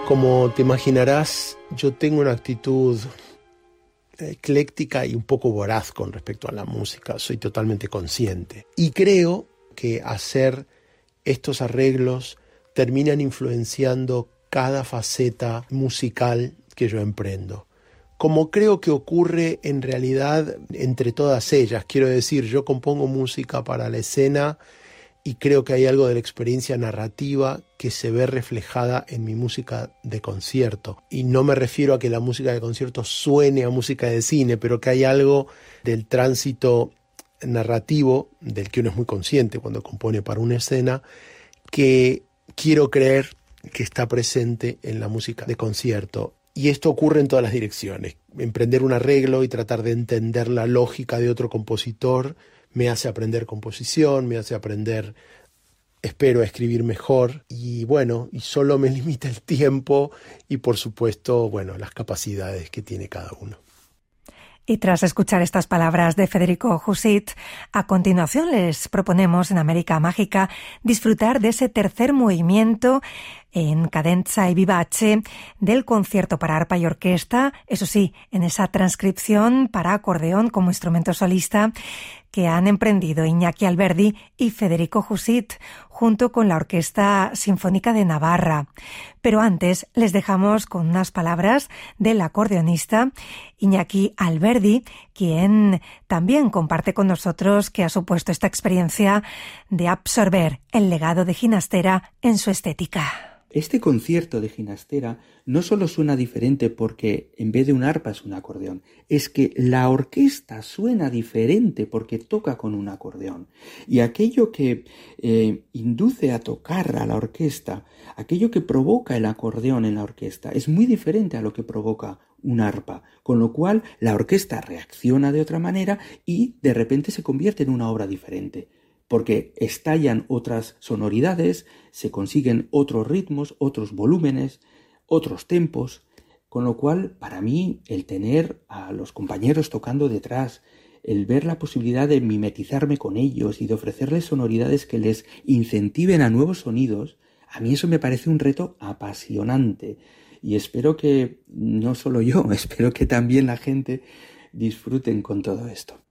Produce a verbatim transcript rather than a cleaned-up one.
Como te imaginarás, yo tengo una actitud ecléctica y un poco voraz con respecto a la música. Soy totalmente consciente. Y creo que hacer estos arreglos terminan influenciando cada faceta musical que yo emprendo. Como creo que ocurre en realidad entre todas ellas. Quiero decir, yo compongo música para la escena y creo que hay algo de la experiencia narrativa que se ve reflejada en mi música de concierto. Y no me refiero a que la música de concierto suene a música de cine, pero que hay algo del tránsito narrativo, del que uno es muy consciente cuando compone para una escena, que quiero creer que está presente en la música de concierto. Y esto ocurre en todas las direcciones. Emprender un arreglo y tratar de entender la lógica de otro compositor me hace aprender composición, me hace aprender, espero, a escribir mejor. Y bueno, y solo me limita el tiempo y por supuesto, bueno, las capacidades que tiene cada uno. Y tras escuchar estas palabras de Federico Jusit, a continuación les proponemos en América Mágica disfrutar de ese tercer movimiento en cadenza y vivace del concierto para arpa y orquesta, eso sí, en esa transcripción para acordeón como instrumento solista que han emprendido Iñaki Alberdi y Federico Jusit junto con la Orquesta Sinfónica de Navarra. Pero antes les dejamos con unas palabras del acordeonista Iñaki Alberdi, quien también comparte con nosotros que ha supuesto esta experiencia de absorber el legado de Ginastera en su estética. Este concierto de Ginastera no solo suena diferente porque en vez de un arpa es un acordeón, es que la orquesta suena diferente porque toca con un acordeón. Y aquello que eh, induce a tocar a la orquesta, aquello que provoca el acordeón en la orquesta, es muy diferente a lo que provoca un arpa, con lo cual la orquesta reacciona de otra manera y de repente se convierte en una obra diferente. Porque estallan otras sonoridades, se consiguen otros ritmos, otros volúmenes, otros tempos, con lo cual, para mí, el tener a los compañeros tocando detrás, el ver la posibilidad de mimetizarme con ellos y de ofrecerles sonoridades que les incentiven a nuevos sonidos, a mí eso me parece un reto apasionante. Y espero que, no solo yo, espero que también la gente disfruten con todo esto.